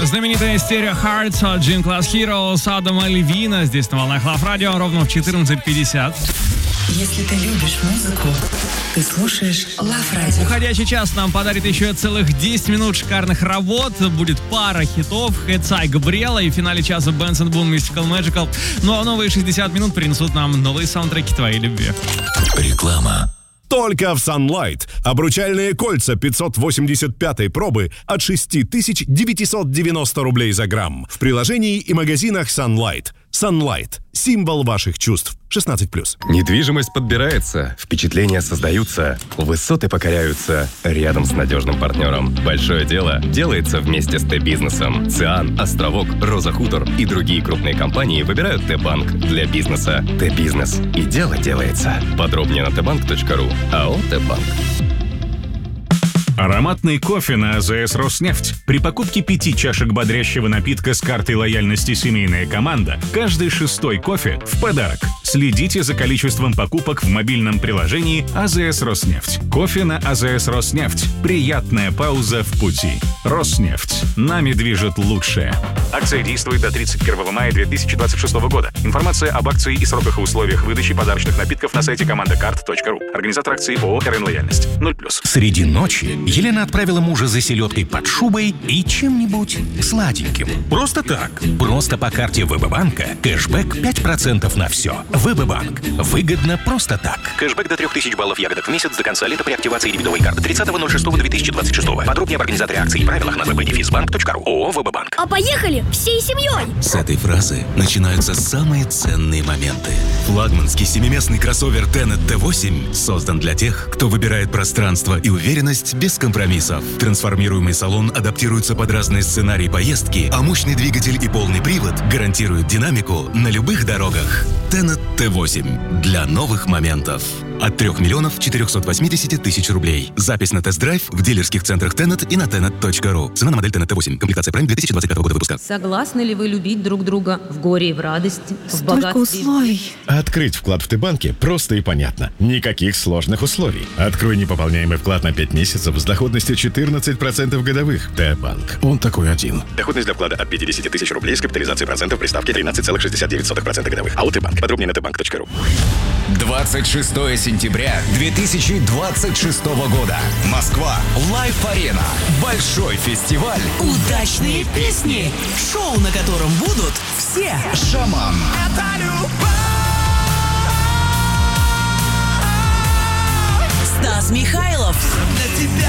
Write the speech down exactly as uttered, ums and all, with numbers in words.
Знаменитая Stereo Hearts от Gym Class Heroes Адама Левина. Здесь на волнах Love Radio ровно в четырнадцать пятьдесят. Если ты любишь музыку, ты слушаешь Love Radio. Уходящий час нам подарит еще целых десять минут шикарных работ. Будет пара хитов. Хэдсай Габриэла и в финале часа Benz энд Boone Mystical Magical. Ну а новые шестьдесят минут принесут нам новые саундтреки твоей любви. Реклама. Только в Sunlight. Обручальные кольца пятьсот восемьдесят пятой пробы от шесть тысяч девятьсот девяносто рублей за грамм. В приложении и магазинах Sunlight. Sunlight. Символ ваших чувств. шестнадцать плюс. Недвижимость подбирается, впечатления создаются, высоты покоряются рядом с надежным партнером. Большое дело делается вместе с Т-бизнесом. Циан, Островок, Роза Хутор и другие крупные компании выбирают Т-банк для бизнеса. Т-бизнес. И дело делается. Подробнее на тбанк точка ру. АО «Т-банк». Ароматный кофе на АЗС «Роснефть». При покупке пяти чашек бодрящего напитка с картой лояльности «Семейная команда» каждый шестой кофе в подарок. Следите за количеством покупок в мобильном приложении АЗС «Роснефть». Кофе на АЗС «Роснефть». Приятная пауза в пути. «Роснефть». Нами движет лучшее. Акция действует до тридцать первого мая две тысячи двадцать шестого года. Информация об акции и сроках и условиях выдачи подарочных напитков на сайте команда карт точка ру. Организатор акции ООО «РН Лояльность». ноль плюс. Среди ночи Елена отправила мужа за селедкой под шубой и чем-нибудь сладеньким. Просто так. Просто по карте ВБ-банка кэшбэк пять процентов на все. ВБ-банк. Выгодно просто так. Кэшбэк до трех тысяч баллов ягодок в месяц до конца лета при активации дебетовой карты тридцатого ноль шестого две тысячи двадцать шестого. Подробнее об организаторе акций и правилах на вэ бэ дефис банк точка ру. ООО «ВБ-банк». А поехали всей семьей! С этой фразы начинаются самые ценные моменты. Флагманский семиместный кроссовер Tenet Т восемь создан для тех, кто выбирает пространство и уверенность без компромиссов. Трансформируемый салон адаптируется под разные сценарии поездки, а мощный двигатель и полный привод гарантируют динамику на любых дорогах. Tenet Т восемь для новых моментов. От трех миллионов четырехсот восьмидесяти тысяч рублей. Запись на тест-драйв в дилерских центрах Tenet и на tenet точка ру. Цена на модель Tenet Т восемь. Комплектация Prime две тысячи двадцать пятого года выпуска. Согласны ли вы любить друг друга в горе и в радости, в Столько богатстве? условий. Открыть вклад в Т-банке просто и понятно. Никаких сложных условий. Открой непополняемый вклад на пять месяцев с доходностью четырнадцать процентов годовых. Т-банк. Он такой один. Доходность для вклада от пятидесяти тысяч рублей с капитализацией процентов при ставке тринадцать целых шестьдесят девять сотых процента годовых. АО «Т-банк». Подробнее на тбанк точка ру. двадцать шестого сентября две тысячи двадцать шестого года. Москва. Лайф-арена. Большой фестиваль. Удачные песни. Шоу, на котором будут все. Шаман. Это любовь. Стас Михайлов. Для тебя